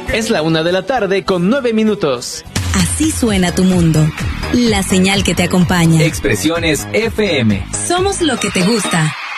Es la 1:00 con 9 minutos. Así suena tu mundo. La señal que te acompaña. Expresiones FM. Somos lo que te gusta.